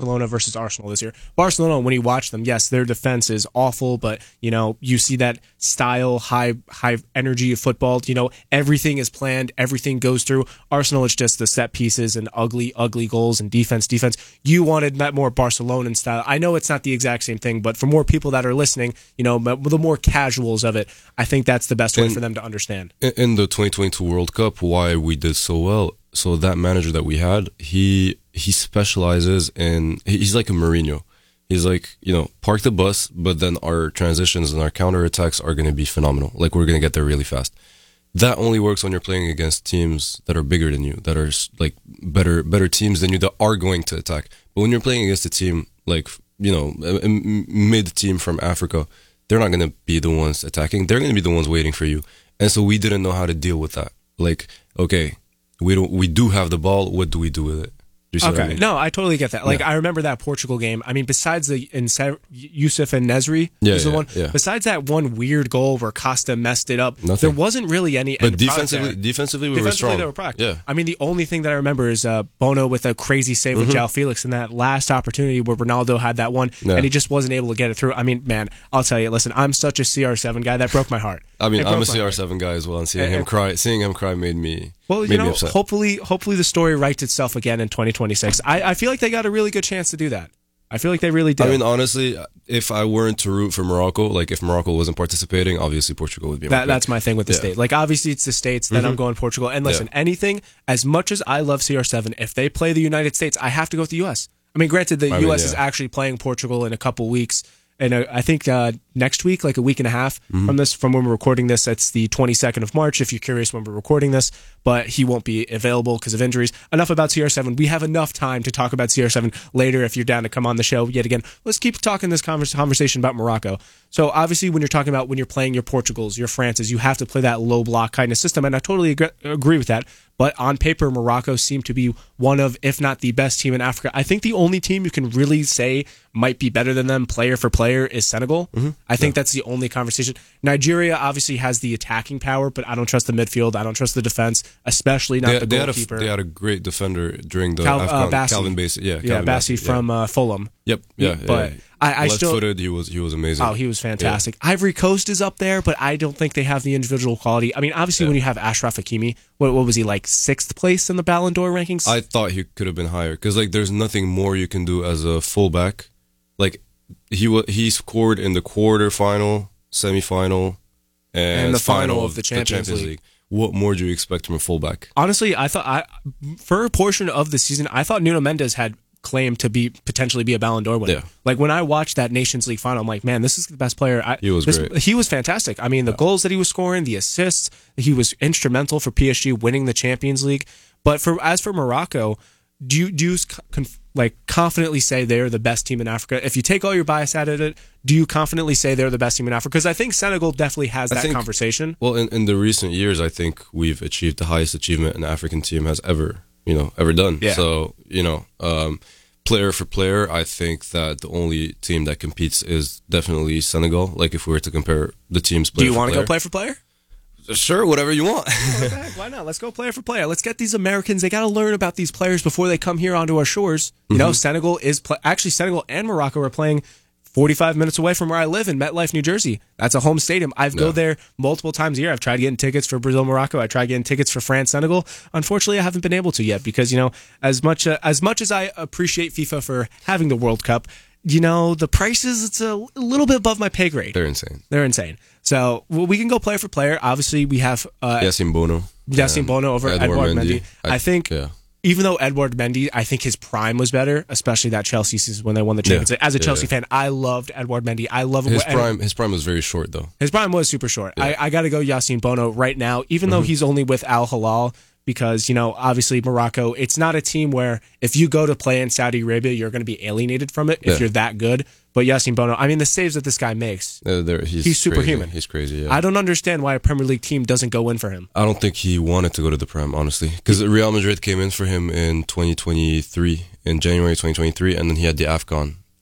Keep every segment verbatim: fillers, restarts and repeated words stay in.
Barcelona versus Arsenal this year. Barcelona, when you watch them, yes, their defense is awful, but you know, you see that style, high high energy of football. You know, everything is planned, everything goes through. Arsenal, it's just the set pieces and ugly, ugly goals and defense, defense. You wanted that more Barcelonan style. I know it's not the exact same thing, but for more people that are listening, you know, the more casuals of it, I think that's the best way and for them to understand. In the twenty twenty-two World Cup, why we did so well, so that manager that we had, he he specializes in, he's like a Mourinho. He's like, you know, park the bus, but then our transitions and our counterattacks are going to be phenomenal. Like, we're going to get there really fast. That only works when you're playing against teams that are bigger than you, that are like better better teams than you, that are going to attack. But when you're playing against a team like, you know, a, a mid team from Africa, they're not going to be the ones attacking. They're going to be the ones waiting for you. And so we didn't know how to deal with that. Like, okay, we don't we do have the ball. What do we do with it? You see Okay, what I mean? no, I totally get that. Like, Yeah. I remember that Portugal game. I mean, besides the in Yusuf and Nesri, Yeah, is the yeah, one. yeah. Besides that one weird goal where Costa messed it up, Nothing. there wasn't really any. But end product defensively, there. defensively we Defensively, were strong. they were product. Yeah. I mean, the only thing that I remember is uh, Bono with a crazy save with João Felix in that last opportunity where Ronaldo had that one, Yeah. and he just wasn't able to get it through. I mean, man, I'll tell you. Listen, I'm such a C R seven guy that broke my heart. I mean, It I'm broke a my C R heart. seven guy as well, and seeing And- him and- cry, seeing him cry made me Well, made you me know, upset. hopefully, hopefully the story writes itself again in twenty twenty-six. I, I feel like they got a really good chance to do that. I feel like they really did. I mean, honestly, if I weren't to root for Morocco, like if Morocco wasn't participating, obviously Portugal would be my That, pick. that's my thing with the Yeah. state. Like, obviously, it's the States, then I'm going Portugal. And listen, anything, as much as I love C R seven, if they play the United States, I have to go with the U S. I mean, granted, the I U S mean, is yeah. actually playing Portugal in a couple weeks. And uh, I think uh, next week, like a week and a half from this, from when we're recording this, it's the twenty-second of March, if you're curious when we're recording this. But he won't be available because of injuries. Enough about C R seven. We have enough time to talk about C R seven later if you're down to come on the show yet again. Let's keep talking this convers- conversation about Morocco. So obviously when you're talking about when you're playing your Portugals, your Frances, you have to play that low block kind of system. And I totally agree, agree with that. But on paper, Morocco seemed to be one of, if not the best team in Africa. I think the only team you can really say might be better than them player for player is Senegal. Mm-hmm. I think yeah. that's the only conversation. Nigeria obviously has the attacking power, but I don't trust the midfield. I don't trust the defense, especially not they, the they goalkeeper. Had a, they had a great defender during the Cal, Afghan, uh, Bassi. Calvin Bassey. Yeah, yeah, Calvin Bassi Bassey, from yeah. uh, Fulham. Yep, yeah, but yeah. I, I still left-footed. He was he was amazing. Oh, he was fantastic. Yeah. Ivory Coast is up there, but I don't think they have the individual quality. I mean, obviously, yeah. when you have Ashraf Hakimi, what, what was he like sixth place in the Ballon d'Or rankings? I thought he could have been higher because like there's nothing more you can do as a fullback. Like he w- he scored in the quarterfinal, semifinal, and, and the final, final of the Champions, the Champions League. League. What more do you expect from a fullback? Honestly, I thought I for a portion of the season, I thought Nuno Mendes had claimed to be potentially be a Ballon d'Or winner. Yeah. Like when I watched that Nations League final, I'm like, man, this is the best player. I, he was this, great. He was fantastic. I mean, the yeah. goals that he was scoring, the assists, he was instrumental for P S G winning the Champions League. But for as for Morocco, do you do you conf, like confidently say they're the best team in Africa? If you take all your bias out of it, do you confidently say they're the best team in Africa? Because I think Senegal definitely has that think, conversation. Well, in, in the recent years, I think we've achieved the highest achievement an African team has ever, you know, ever done. Yeah. So, you know, um, player for player, I think that the only team that competes is definitely Senegal. Like if we were to compare the teams, player do you for want to player. go player for player? Sure, whatever you want. Okay, why not? Let's go player for player. Let's get these Americans. They got to learn about these players before they come here onto our shores. You mm-hmm. know, Senegal is pl- actually Senegal and Morocco are playing forty-five minutes away from where I live in MetLife, New Jersey. That's a home stadium. I've yeah. go there multiple times a year. I've tried getting tickets for Brazil, Morocco. I tried getting tickets for France, Senegal. Unfortunately, I haven't been able to yet because you know, as much uh, as much as I appreciate FIFA for having the World Cup, you know, the prices, it's a little bit above my pay grade. They're insane. They're insane. So well, we can go player for player. Obviously, we have uh, Yassine Bono. Yassine Bono over Edouard, Edouard Mendy. Mendy. I, I think yeah. even though Edouard Mendy, I think his prime was better, especially that Chelsea season when they won the Champions League. Yeah. As a Chelsea yeah. fan, I loved Edouard Mendy. I love his prime. His prime was very short, though. His prime was super short. Yeah. I, I got to go Yassine Bono right now, even mm-hmm. though he's only with Al Hilal. Because, you know, obviously Morocco, it's not a team where if you go to play in Saudi Arabia, you're going to be alienated from it if yeah. you're that good. But Yassine Bono, I mean, the saves that this guy makes, uh, he's, he's superhuman. Crazy. He's crazy, yeah. I don't understand why a Premier League team doesn't go in for him. I don't think he wanted to go to the Prem, honestly. Because Real Madrid came in for him in twenty twenty-three, in January twenty twenty-three, and then he had the AFCON.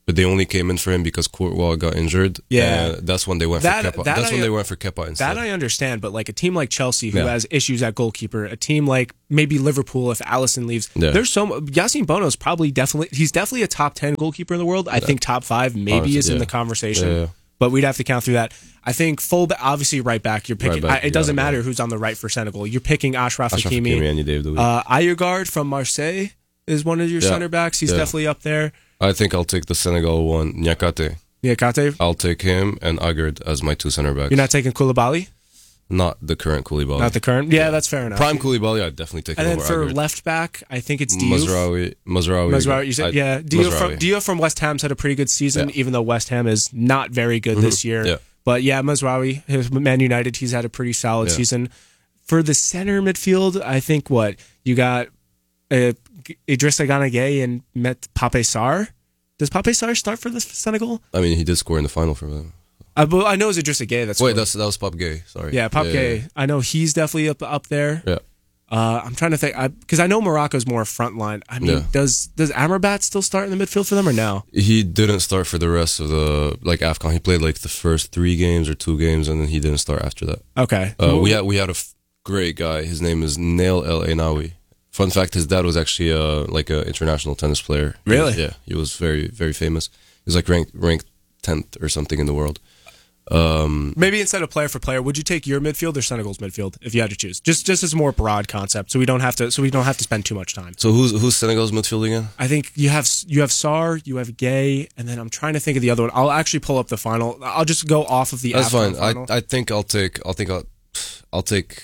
but they only came in for him because Courtois got injured. Yeah. Uh, that's when they went That- for Kepa. that That's I- when they went for Kepa instead. That I understand, but like a team like Chelsea who Yeah. has issues at goalkeeper, a team like maybe Liverpool if Allison leaves, Yeah. there's so mu- Yassine Bono's probably definitely he's definitely a top ten goalkeeper in the world. I think top five maybe Honestly, is in yeah. the conversation, Yeah, yeah. but we'd have to count through that. I think full obviously right back. You're picking. Right back, I, you it doesn't gotta go. matter who's on the right for Senegal. You're picking Ashraf, Achraf Hakimi. Hakimi and David Luiz. Uh, Ayergard from Marseille is one of your Yeah. center backs. He's Yeah. definitely up there. I think I'll take the Senegal one, Nyakate. Niakate. I'll take him and Agard as my two center backs. You're not taking Koulibaly, Not the current Koulibaly. not the current. Yeah, that's fair enough. Prime Koulibaly, I'd definitely take And him then over for Agard. left back, I think it's Diouf. Mazraoui. Mazraoui. Mazraoui, you said, I'd- yeah. Dio from, Mazraoui. Dio from West Ham's had a pretty good season, Yeah. Mm-hmm. even though West Ham is not very good this year. Yeah. But yeah, Mazraoui, his Man United, he's had a pretty solid Yeah. season. For the center midfield, I think what you got uh, Idrissa Gana Gueye and Met Pape Sarr. Does Pape Sarr start for the Senegal? I mean, he did score in the final for them. I, but I know it's Idrissa Gueye. That's Wait, what- that's that was Pop Gay. Sorry. yeah, Pape yeah, Gueye. yeah. I know he's definitely up up there. Yeah. Uh, I'm trying to think because I, I know Morocco's more frontline. I mean, Yeah. does does Amrabat still start in the midfield for them or no? He didn't start for the rest of the like AFCON. He played like the first three games or two games, and then he didn't start after that. Okay. Uh, Well, we had we had a f- great guy. His name is Nail El Enawi. Fun fact: his dad was actually uh, like an international tennis player. He Really? was- yeah, he was very very famous. He was like ranked ranked tenth or something in the world. Um, Maybe instead of player for player, would you take your midfield or Senegal's midfield if you had to choose? Just just as a more broad concept, so we don't have to so we don't have to spend too much time. so who's who's Senegal's midfield again? I think you have you have Sarr, you have Gay, and then I'm trying to think of the other one. I'll actually pull up the final. I'll just go off of the. That's AFCON fine. Final. I I think I'll take I'll think I'll I'll take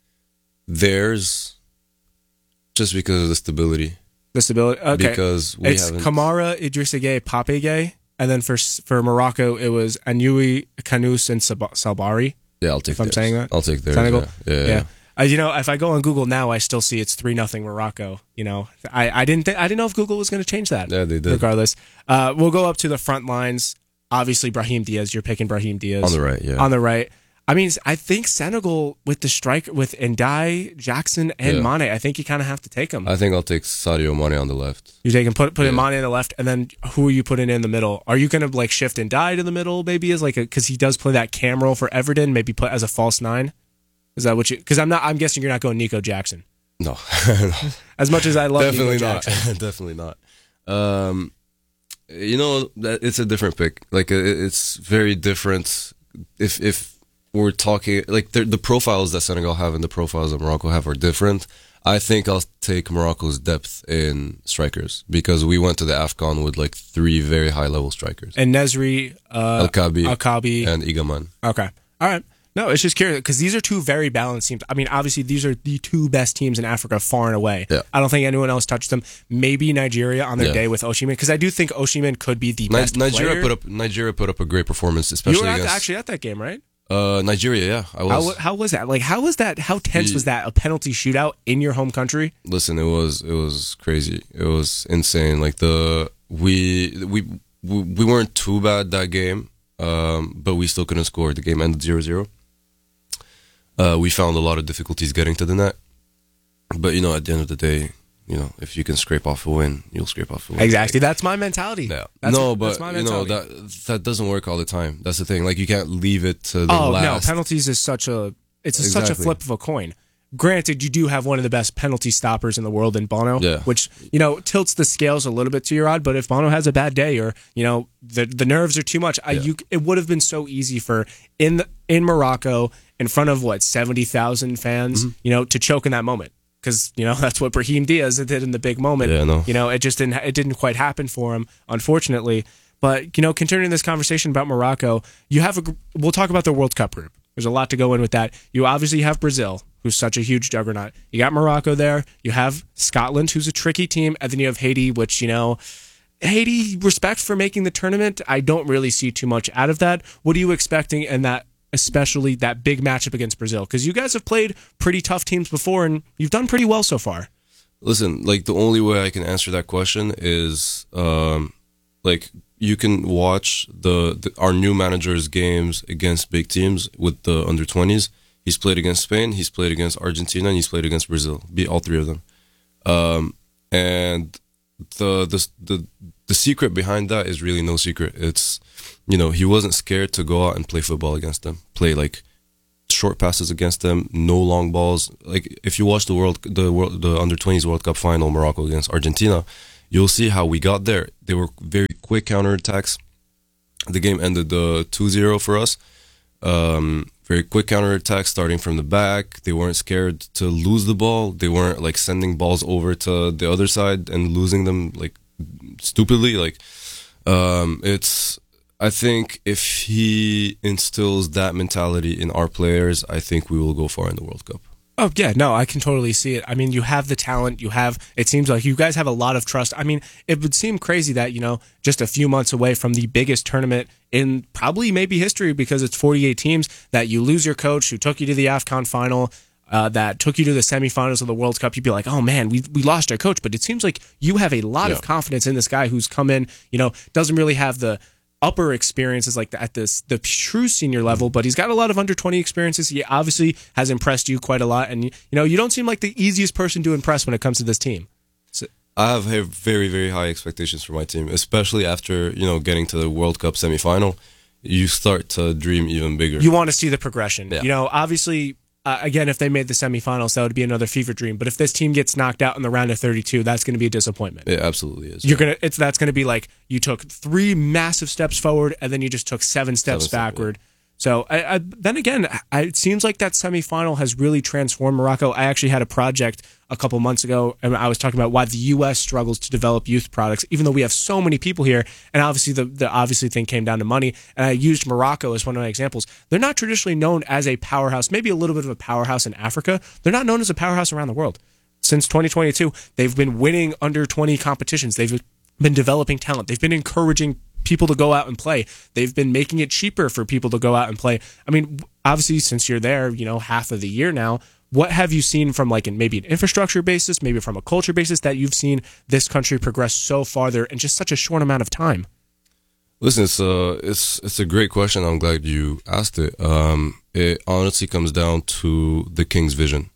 theirs just because of the stability. the stability. Okay, Because we it's haven't. Kamara, Idrissa Gay, Pape Gay, and then for for Morocco it was Anui, Kanous, and Sab- Salbari. yeah, I'll take. if I'm theirs. saying that. I'll take theirs. Senegal? Yeah, yeah. Yeah. yeah. Uh, you know, if I go on Google now, I still see it's three nothing Morocco. You know, I, I didn't th- I didn't know if Google was going to change that. Yeah, they did. Regardless, uh, we'll go up to the front lines. Obviously, Brahim Diaz. You're picking Brahim Diaz On the right, yeah. On the right. I mean, I think Senegal with the striker with Ndai, Jackson, and Yeah. Mane. I think you kind of have to take them. I think I'll take Sadio Mane on the left. You take him, put put in Yeah. Mane in the left, and then who are you putting in the middle? Are you going to like shift Ndai to the middle? Maybe as like a because he does play that cam role for Everton. Maybe put as a false nine. Is that what you? Because I'm not. I'm guessing you're not going Nico Jackson. No, As much as I love definitely Nico not. Jackson. Definitely not. Um, you know, that it's a different pick. Like it- it's very different. If if we're talking like the, the profiles that Senegal have and the profiles that Morocco have are different. I think I'll take Morocco's depth in strikers because we went to the AFCON with like three very high level strikers. And Nesri, uh, El Kabi Akabi. and Igaman. Okay. All right. No, it's just curious because these are two very balanced teams. I mean, obviously, these are the two best teams in Africa far and away. Yeah. I don't think anyone else touched them. Maybe Nigeria on their Yeah. day with Oshiman because I do think Oshiman could be the Ni- best Nigeria player. put up Nigeria put up a great performance, You especially were at, against actually at that game, right? uh, Nigeria. Yeah, I How, was. how was that? Like, how was that? How tense Ye- was that? A penalty shootout in your home country? Listen, it was it was crazy. It was insane. Like the we we we, we weren't too bad that game, um, but we still couldn't score. The game ended zero zero. Uh, we found a lot of difficulties getting to the net, but you know, at the end of the day, you know, if you can scrape off a win, you'll scrape off a win. Exactly. That's my mentality. Yeah. That's, no, that's but my you know mentality. that that doesn't work all the time. That's the thing. Like you can't leave it to the Oh last. no, penalties is such a it's such a Exactly. flip of a coin. Granted, you do have one of the best penalty stoppers in the world in Bono, Yeah. which you know tilts the scales a little bit to your odd. But if Bono has a bad day, or you know the the nerves are too much, I, Yeah. you it would have been so easy for in the, in Morocco in front of what seventy thousand fans, Mm-hmm. you know, to choke in that moment because you know that's what Brahim Diaz did in the big moment. Yeah, I know. You know, it just didn't it didn't quite happen for him, unfortunately. But you know, continuing this conversation about Morocco, you have a. gr- We'll talk about the World Cup group. There's a lot to go in with that. You obviously have Brazil, who's such a huge juggernaut. You got Morocco there. You have Scotland, who's a tricky team, and then you have Haiti, which you know, Haiti. Respect for making the tournament. I don't really see too much out of that. What are you expecting in that? Especially that big matchup against Brazil, because you guys have played pretty tough teams before, and you've done pretty well so far. Listen, like the only way I can answer that question is um, like you can watch the, the our new manager's games against big teams with the under twenties. He's played against Spain, he's played against Argentina, and he's played against Brazil. Beat all three of them. Um, and the the the the secret behind that is really no secret. It's, you know, he wasn't scared to go out and play football against them, play like short passes against them, no long balls. Like if you watch the world the world the under twenties World Cup final, Morocco against Argentina, you'll see how we got there. They were very quick counterattacks. The game ended uh, two zero for us. Um, very quick counterattacks starting from the back. They weren't scared to lose the ball. They weren't like sending balls over to the other side and losing them like stupidly. Like um, it's. I think if he instills that mentality in our players, I think we will go far in the World Cup. Oh, yeah, no, I can totally see it. I mean, you have the talent. You have, it seems like you guys have a lot of trust. I mean, it would seem crazy that, you know, just a few months away from the biggest tournament in probably maybe history, because it's forty-eight teams, that you lose your coach who took you to the AFCON final, uh, that took you to the semifinals of the World Cup. You'd be like, oh man, we we lost our coach. But it seems like you have a lot yeah. of confidence in this guy who's come in, you know, doesn't really have the upper experiences like at this the true senior level, but he's got a lot of under twenty experiences. He obviously has impressed you quite a lot, and you know you don't seem like the easiest person to impress when it comes to this team. So, I have very very high expectations for my team, especially after you know getting to the World Cup semifinal. You start to dream even bigger. You want to see the progression. Yeah. You know, obviously. Uh, again, if they made the semifinals, that would be another fever dream. But if this team gets knocked out in the round of thirty-two, that's going to be a disappointment. It absolutely is. You're yeah. gonna. It's that's going to be like you took three massive steps forward, and then you just took seven steps seven backward. Steps, yeah. So I, I, then again, I, it seems like that semifinal has really transformed Morocco. I actually had a project a couple months ago, and I was talking about why the U S struggles to develop youth products, even though we have so many people here. And obviously, the, the obviously thing came down to money. And I used Morocco as one of my examples. They're not traditionally known as a powerhouse, maybe a little bit of a powerhouse in Africa. They're not known as a powerhouse around the world. Since twenty twenty-two, they've been winning under twenty competitions. They've been developing talent. They've been encouraging people to go out and play. They've been making it cheaper for people to go out and play. I mean, obviously, since you're there, you know, half of the year now, what have you seen from like in maybe an infrastructure basis, maybe from a culture basis, that you've seen this country progress so farther in just such a short amount of time? Listen, it's a, it's, it's a great question. I'm glad you asked it. Um, it honestly comes down to the king's vision.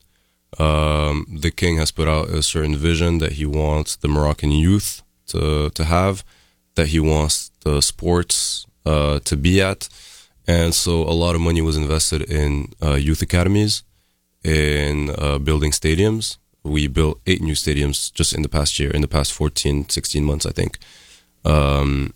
Um, the king has put out a certain vision that he wants the Moroccan youth to, to have, that he wants the sports uh, to be at. And so a lot of money was invested in uh, youth academies, in uh, building stadiums. We built eight new stadiums just in the past year, in the past fourteen, sixteen months, I think. Um,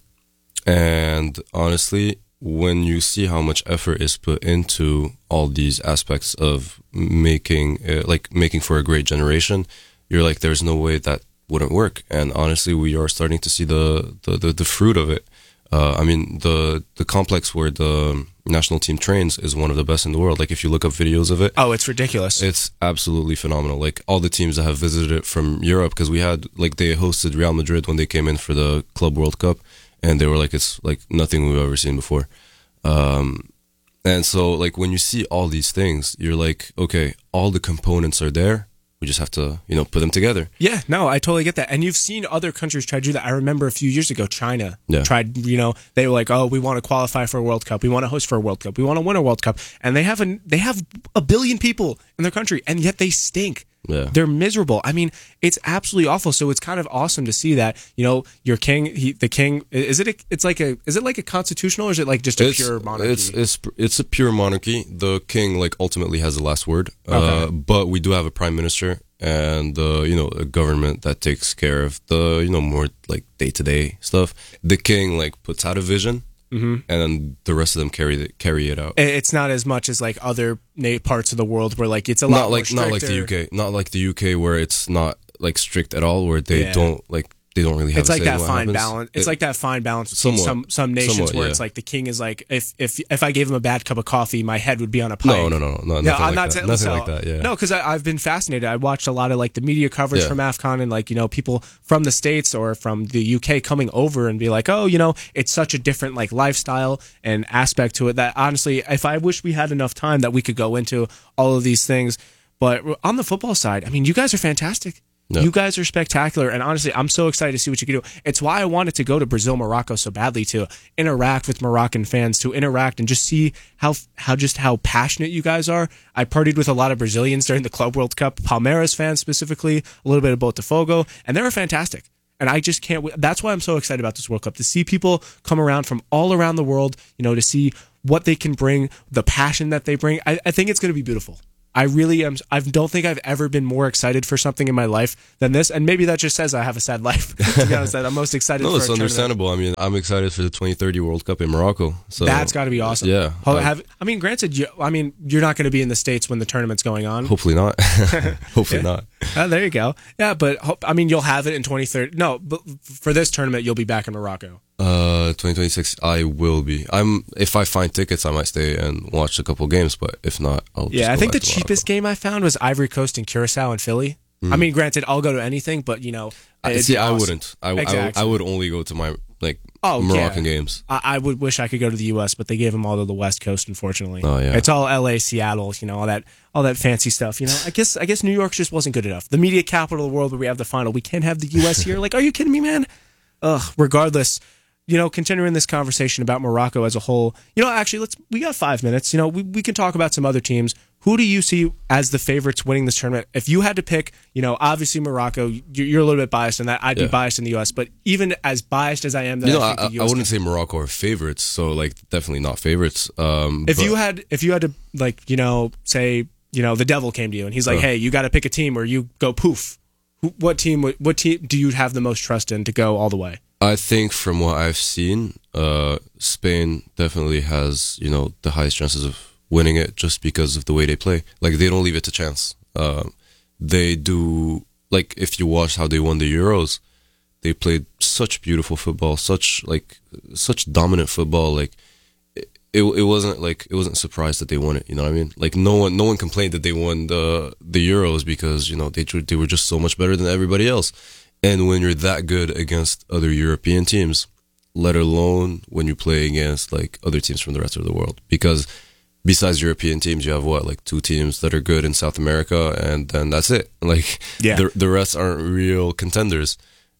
and honestly, when you see how much effort is put into all these aspects of making, uh, like making for a great generation, you're like, there's no way that wouldn't work. And honestly, we are starting to see the the, the, the fruit of it. Uh, I mean, the the complex where the national team trains is one of the best in the world. Like, if you look up videos of it, oh, it's ridiculous. It's absolutely phenomenal. Like, all the teams that have visited it from Europe, because we had, like, they hosted Real Madrid when they came in for the Club World Cup, and they were like, it's like nothing we've ever seen before. Um, and so, like, when you see all these things, you're like, okay, all the components are there. We just have to, you know, put them together. Yeah, no, I totally get that. And you've seen other countries try to do that. I remember a few years ago, China yeah. tried, you know, they were like, oh, we want to qualify for a World Cup. We want to host for a World Cup. We want to win a World Cup. And they have a, they have a billion people in their country, and yet they stink. Yeah. They're miserable. I mean, it's absolutely awful. So it's kind of awesome to see that, you know, your king, he, the king, is it, a, it's like a, is it like a constitutional, or is it like just a it's, pure monarchy? It's, it's, it's a pure monarchy. The king, like, ultimately has the last word. Okay. Uh, but we do have a prime minister and, uh, you know, a government that takes care of the, you know, more like day-to-day stuff. The king, like, puts out a vision. Mm-hmm. And then the rest of them carry it, carry it out. It's not as much as like other parts of the world where like it's a lot not like more not like the U K, not like the U K where it's not like strict at all, where they yeah. don't like they don't really have. It's a like say that what fine happens. balance. It's it, like that fine balance between somewhat, some some nations somewhat, where yeah. it's like the king is like, if if if I gave him a bad cup of coffee, my head would be on a pike. No, no, no, no, no. Yeah, Nothing I'm like not that. saying Nothing so, like that. Yeah. No, because I've been fascinated. I watched a lot of like the media coverage Yeah. from AFCON, and like, you know, people from the States or from the U K coming over and be like, oh, you know, it's such a different like lifestyle and aspect to it that honestly, if I wish we had enough time that we could go into all of these things. But on the football side, I mean, you guys are fantastic. No. You guys are spectacular, and honestly, I'm so excited to see what you can do. It's why I wanted to go to Brazil, Morocco so badly, to interact with Moroccan fans, to interact and just see how how just how passionate you guys are. I partied with a lot of Brazilians during the Club World Cup, Palmeiras fans specifically, a little bit of Botafogo, and they were fantastic. And I just can't wait. That's why I'm so excited about this World Cup, to see people come around from all around the world, you know, to see what they can bring, the passion that they bring. I, I think it's going to be beautiful. I really am. I don't think I've ever been more excited for something in my life than this. And maybe that just says I have a sad life. To be honest, that I'm most excited no, for. No, it's understandable. I mean, I'm excited for the twenty thirty World Cup in Morocco. So that's got to be awesome. Yeah. How, have, I mean, granted, you, I mean, you're not going to be in the States when the tournament's going on. Hopefully not. Hopefully yeah. not. Oh, there you go. Yeah, but I mean, you'll have it in twenty thirty. No, but for this tournament, you'll be back in Morocco. Uh, twenty twenty-six, I will be. I'm. If I find tickets, I might stay and watch a couple games. But if not, I'll. Yeah, just I go think the back to cheapest Morocco. game I found was Ivory Coast and Curacao and Philly. Mm. I mean, granted, I'll go to anything, but you know, I, see, awesome. I wouldn't. I, exactly. I, I would only go to my like oh, Moroccan yeah. games. I, I would wish I could go to the U S, but they gave them all to the West Coast, unfortunately. Oh yeah, it's all L A, Seattle, you know, all that, all that fancy stuff. You know, I guess, I guess New York just wasn't good enough. The media capital of the world, where we have the final, we can't have the U S here. Like, are you kidding me, man? Ugh. Regardless. You know, continuing this conversation about Morocco as a whole, you know, actually, let's, we got five minutes. You know, we, we can talk about some other teams. Who do you see as the favorites winning this tournament? If you had to pick, you know, obviously Morocco, you're, you're a little bit biased in that. I'd yeah. be biased in the U S, but even as biased as I am, that you know, I, think I, the U S I wouldn't can, say Morocco are favorites, so like definitely not favorites. Um, if but, you had, if you had to, like, you know, say, you know, the devil came to you and he's like, uh, hey, you got to pick a team, or you go poof. Who, what team? What team do you have the most trust in to go all the way? I think from what I've seen, uh, Spain definitely has, you know, the highest chances of winning it, just because of the way they play. Like, they don't leave it to chance. Uh, they do, like, if you watch how they won the Euros, they played such beautiful football, such, like, such dominant football. Like, it, it, it wasn't, like, it wasn't surprised that they won it, you know what I mean? Like, no one, no one complained that they won the, the Euros, because, you know, they, they were just so much better than everybody else. And when you're that good against other European teams, let alone when you play against like other teams from the rest of the world, because besides European teams, you have what, like two teams that are good in South America, and then that's it. Like yeah. the the rest aren't real contenders.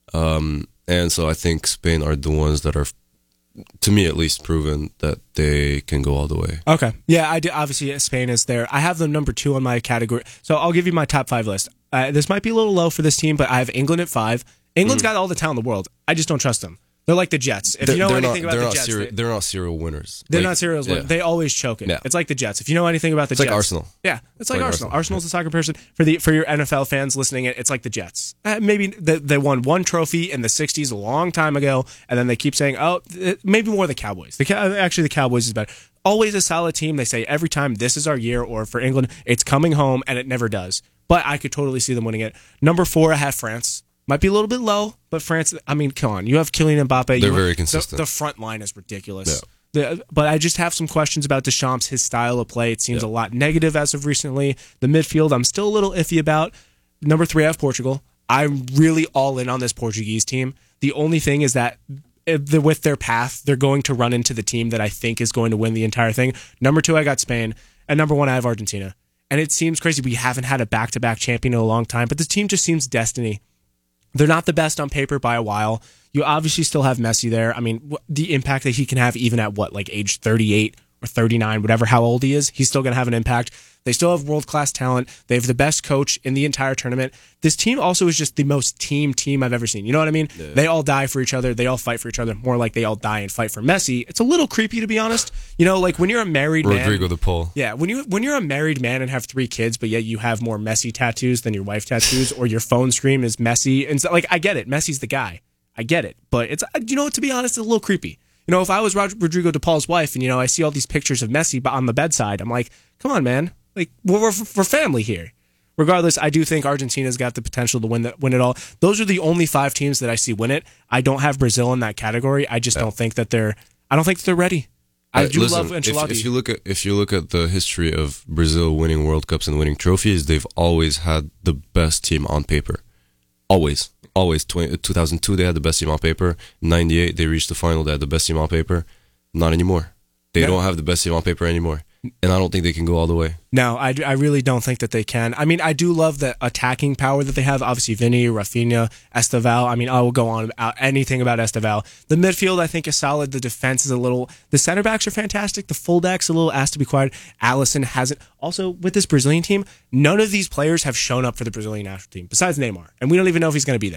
Um, and so I think Spain are the ones that are, to me at least, proven that they can go all the way. Okay. Yeah, I do. Obviously, Spain is there. I have them number two on my category. So I'll give you my top five list. Uh, this might be a little low for this team, but I have England at five. England's mm. got all the talent in the world. I just don't trust them. They're like the Jets. If they're, you know they're anything not, about they're the not Jets, seri- they, they're not serial winners. They're like, not serial winners. Yeah. They always choke it. Yeah. It's like the Jets. If you know anything about the it's Jets, like Arsenal. Yeah, it's like, like Arsenal. Arsenal. Arsenal's a soccer person. For the for your N F L fans listening, it's like the Jets. Uh, maybe they, they won one trophy in the sixties a long time ago, and then they keep saying, "Oh, maybe more the Cowboys." The actually the Cowboys is better. Always a solid team. They say every time, "This is our year," or for England, it's coming home, and it never does. But I could totally see them winning it. Number four, I have France. Might be a little bit low, but France, I mean, come on. You have Kylian Mbappe. They're you very have, consistent. The, the front line is ridiculous. Yeah. The, but I just have some questions about Deschamps, his style of play. It seems yeah. a lot negative as of recently. The midfield, I'm still a little iffy about. Number three, I have Portugal. I'm really all in on this Portuguese team. The only thing is that with their path, they're going to run into the team that I think is going to win the entire thing. Number two, I got Spain. And number one, I have Argentina. And it seems crazy. We haven't had a back-to-back champion in a long time, but this team just seems destiny. They're not the best on paper by a while. You obviously still have Messi there. I mean, the impact that he can have even at what, like age thirty-eight or thirty-nine, whatever how old he is, he's still going to have an impact. They still have world-class talent. They have the best coach in the entire tournament. This team also is just the most team team I've ever seen. You know what I mean? Yeah. They all die for each other. They all fight for each other. More like they all die and fight for Messi. It's a little creepy, to be honest. You know, like when you're a married Rodrigo man. Rodrigo the Pole. Yeah, when, you, when you're a married man and have three kids, but yet you have more Messi tattoos than your wife tattoos, or your phone screen is Messi. And so, like, I get it. Messi's the guy. I get it. But it's, you know, to be honest, it's a little creepy. You know, if I was Rodrigo de Paul's wife and, you know, I see all these pictures of Messi on the bedside, I'm like, come on, man. Like, we're, we're, we're family here. Regardless, I do think Argentina's got the potential to win the, win it all. Those are the only five teams that I see win it. I don't have Brazil in that category. I just yeah. don't think that they're. I don't think that they're ready. I uh, do listen, love Ancelotti. If, if you look at if you look at the history of Brazil winning World Cups and winning trophies, they've always had the best team on paper. Always, always. two thousand two, they had the best team on paper. ninety-eight, they reached the final. They had the best team on paper. Not anymore. They yeah. don't have the best team on paper anymore. And I don't think they can go all the way. No, I, I really don't think that they can. I mean, I do love the attacking power that they have. Obviously, Vini, Rafinha, Esteval. I mean, I will go on about anything about Esteval. The midfield, I think, is solid. The defense is a little... The center backs are fantastic. The fullbacks a little asked to be quiet. Alisson hasn't... Also, with this Brazilian team, none of these players have shown up for the Brazilian national team, besides Neymar. And we don't even know if he's going to be there.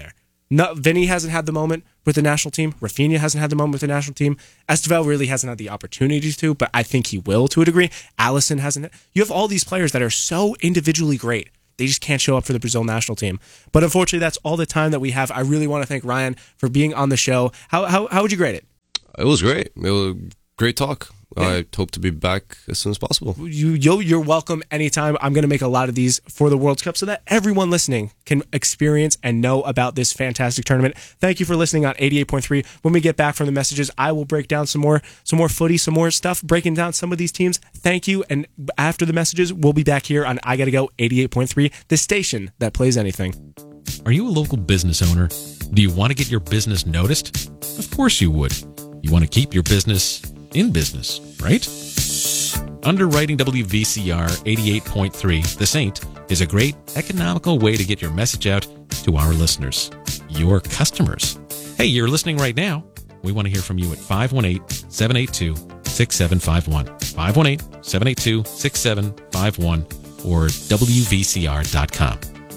No, Vinny hasn't had the moment with the national team. Rafinha hasn't had the moment with the national team. Estevao really hasn't had the opportunity to, but I think he will to a degree. Allison hasn't. You have all these players that are so individually great. They just can't show up for the Brazil national team. But unfortunately, that's all the time that we have. I really want to thank Ryan for being on the show. How how, how would you grade it? It was great. It was great talk. Yeah. I hope to be back as soon as possible. You, you're, you're welcome anytime. I'm going to make a lot of these for the World Cup so that everyone listening can experience and know about this fantastic tournament. Thank you for listening on eighty-eight point three. When we get back from the messages, I will break down some more, some more footy, some more stuff, breaking down some of these teams. Thank you. And after the messages, we'll be back here on I Gotta Go eighty-eight point three, the station that plays anything. Are you a local business owner? Do you want to get your business noticed? Of course you would. You want to keep your business in business, right? Underwriting W V C R eighty-eight point three, The Saint, is a great economical way to get your message out to our listeners, your customers. Hey, you're listening right now. We want to hear from you at five one eight, seven eight two, six seven five one, five one eight, seven eight two, six seven five one, or W V C R dot com.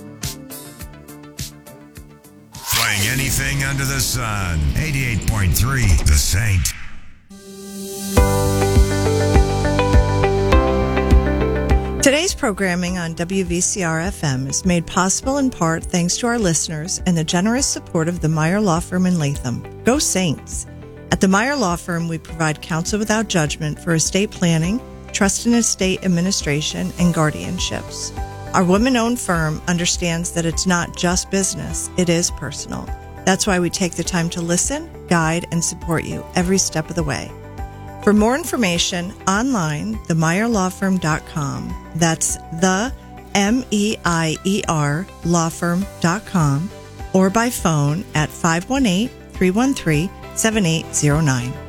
Playing anything under the sun. eighty-eight point three, The Saint. Today's programming on W V C R F M is made possible in part thanks to our listeners and the generous support of the Meyer Law Firm in Latham. Go Saints! At the Meyer Law Firm, we provide counsel without judgment for estate planning, trust and estate administration, and guardianships. Our women-owned firm understands that it's not just business, it is personal. That's why we take the time to listen, guide, and support you every step of the way. For more information, online, the meyer law firm dot com. That's the M E I E R law firm dot com, or by phone at five one eight, three one three, seven eight zero nine.